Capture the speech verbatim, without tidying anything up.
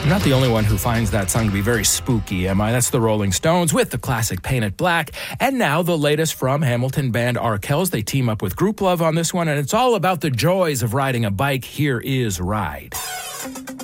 I'm not the only one who finds that song to be very spooky, am I? That's the Rolling Stones with the classic Paint It Black. And now the latest from Hamilton band Arkells. They team up with Grouplove on this one, and it's all about the joys of riding a bike. Here is Ride.